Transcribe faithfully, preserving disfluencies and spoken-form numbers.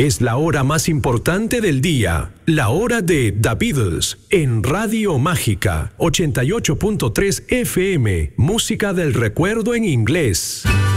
Es la hora más importante del día, la hora de The Beatles, en Radio Mágica, ochenta y ocho punto tres F M, música del recuerdo en inglés.